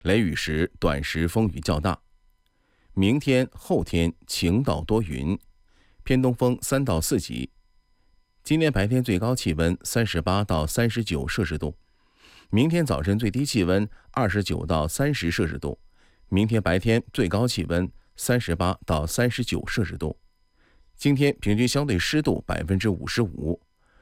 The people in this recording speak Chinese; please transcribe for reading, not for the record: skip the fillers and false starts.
雷雨时短时风雨较大。明天、后天晴到多云，偏东风3到4级。今天白天最高气温38到39摄氏度，明天早晨最低气温29到30摄氏度，明天白天最高气温38到39摄氏度。今天平均相对湿度55%。